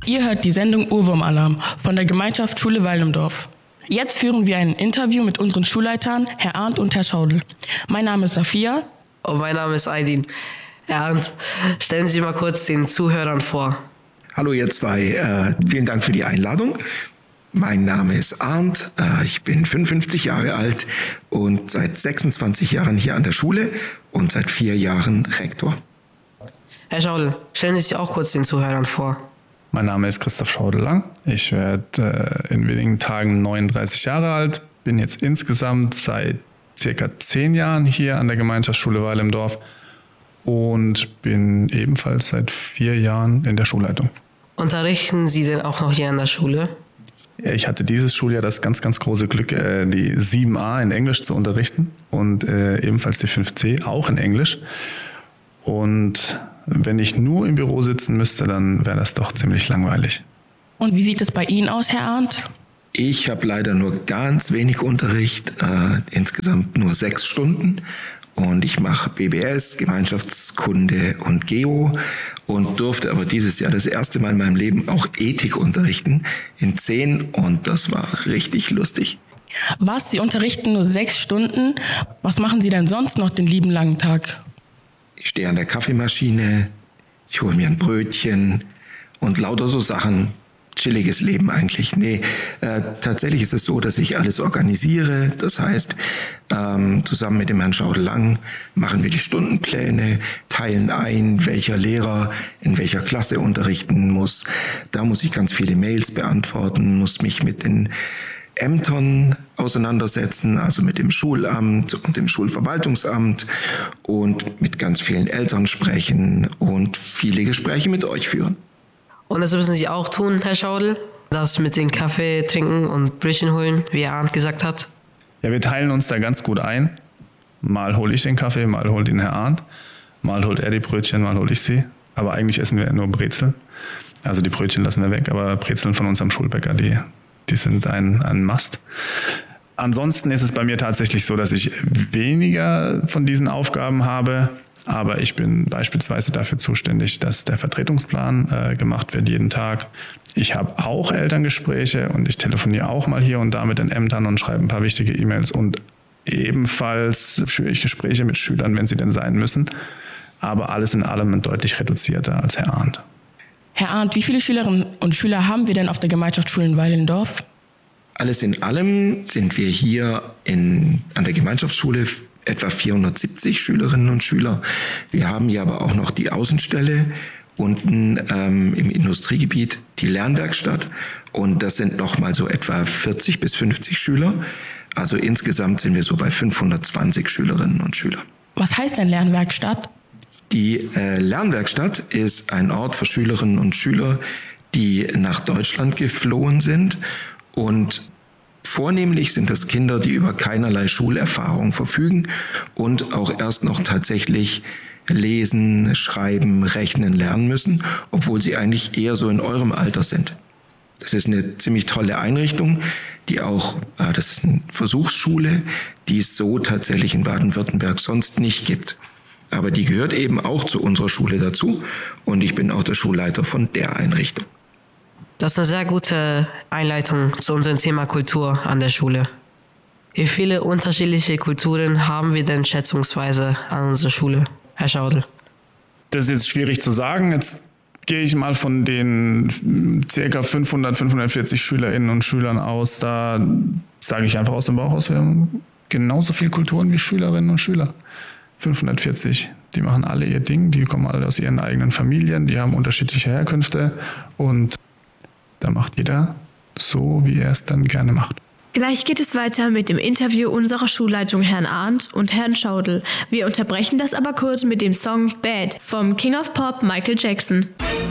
Ihr hört die Sendung Ohrwurm-Alarm von der Gemeinschaft Schule Weil im Dorf. Jetzt führen wir ein Interview mit unseren Schulleitern, Herr Arndt und Herr Schaudel. Mein Name ist Safia. Und mein Name ist Aydin. Herr Arndt, stellen Sie mal kurz den Zuhörern vor. Hallo ihr zwei, vielen Dank für die Einladung. Mein Name ist Arndt, ich bin 55 Jahre alt und seit 26 Jahren hier an der Schule und seit 4 Jahren Rektor. Herr Schaudel, stellen Sie sich auch kurz den Zuhörern vor. Mein Name ist Christoph Schaudelang. Ich werde in wenigen Tagen 39 Jahre alt, bin jetzt insgesamt seit circa 10 Jahren hier an der Gemeinschaftsschule Weil im Dorf und bin ebenfalls seit 4 Jahren in der Schulleitung. Unterrichten Sie denn auch noch hier an der Schule? Ich hatte dieses Schuljahr das ganz, ganz große Glück, die 7a in Englisch zu unterrichten und ebenfalls die 5c auch in Englisch. Und wenn ich nur im Büro sitzen müsste, dann wäre das doch ziemlich langweilig. Und wie sieht es bei Ihnen aus, Herr Arndt? Ich habe leider nur ganz wenig Unterricht, insgesamt nur 6 Stunden. Und ich mache BBS, Gemeinschaftskunde und Geo und durfte aber dieses Jahr das erste Mal in meinem Leben auch Ethik unterrichten in 10 und das war richtig lustig. Was, Sie unterrichten nur 6 Stunden? Was machen Sie denn sonst noch den lieben langen Tag? Ich stehe an der Kaffeemaschine, ich hole mir ein Brötchen und lauter so Sachen. Chilliges Leben eigentlich. Nee, tatsächlich ist es so, dass ich alles organisiere. Das heißt, zusammen mit dem Herrn Schaudelang machen wir die Stundenpläne, teilen ein, welcher Lehrer in welcher Klasse unterrichten muss. Da muss ich ganz viele Mails beantworten, muss mich mit den Ämtern auseinandersetzen, also mit dem Schulamt und dem Schulverwaltungsamt und mit ganz vielen Eltern sprechen und viele Gespräche mit euch führen. Und das müssen Sie auch tun, Herr Schaudel? Das mit den Kaffee trinken und Brötchen holen, wie Herr Arndt gesagt hat? Ja, wir teilen uns da ganz gut ein. Mal hole ich den Kaffee, mal holt ihn Herr Arndt. Mal holt er die Brötchen, mal hole ich sie. Aber eigentlich essen wir nur Brezel. Also die Brötchen lassen wir weg, aber Brezeln von unserem Schulbäcker, die sind ein Must. Ansonsten ist es bei mir tatsächlich so, dass ich weniger von diesen Aufgaben habe. Aber ich bin beispielsweise dafür zuständig, dass der Vertretungsplan gemacht wird jeden Tag. Ich habe auch Elterngespräche und ich telefoniere auch mal hier und da mit den Ämtern und schreibe ein paar wichtige E-Mails. Und ebenfalls führe ich Gespräche mit Schülern, wenn sie denn sein müssen. Aber alles in allem deutlich reduzierter als Herr Arndt. Herr Arndt, wie viele Schülerinnen und Schüler haben wir denn auf der Gemeinschaftsschule Weil im Dorf? Alles in allem sind wir hier an der Gemeinschaftsschule etwa 470 Schülerinnen und Schüler. Wir haben hier aber auch noch die Außenstelle unten im Industriegebiet, die Lernwerkstatt. Und das sind nochmal so etwa 40 bis 50 Schüler. Also insgesamt sind wir so bei 520 Schülerinnen und Schülern. Was heißt denn Lernwerkstatt? Die Lernwerkstatt ist ein Ort für Schülerinnen und Schüler, die nach Deutschland geflohen sind. Und vornehmlich sind das Kinder, die über keinerlei Schulerfahrung verfügen und auch erst noch tatsächlich lesen, schreiben, rechnen lernen müssen, obwohl sie eigentlich eher so in eurem Alter sind. Das ist eine ziemlich tolle Einrichtung, die auch, das ist eine Versuchsschule, die es so tatsächlich in Baden-Württemberg sonst nicht gibt. Aber die gehört eben auch zu unserer Schule dazu und ich bin auch der Schulleiter von der Einrichtung. Das ist eine sehr gute Einleitung zu unserem Thema Kultur an der Schule. Wie viele unterschiedliche Kulturen haben wir denn schätzungsweise an unserer Schule, Herr Schaudel? Das ist jetzt schwierig zu sagen. Jetzt gehe ich mal von den ca. 540 Schülerinnen und Schülern aus. Da sage ich einfach aus dem Bauch aus, wir haben genauso viele Kulturen wie Schülerinnen und Schüler. 540, die machen alle ihr Ding, die kommen alle aus ihren eigenen Familien, die haben unterschiedliche Herkünfte und da macht jeder so, wie er es dann gerne macht. Gleich geht es weiter mit dem Interview unserer Schulleitung Herrn Arndt und Herrn Schaudel. Wir unterbrechen das aber kurz mit dem Song Bad vom King of Pop Michael Jackson.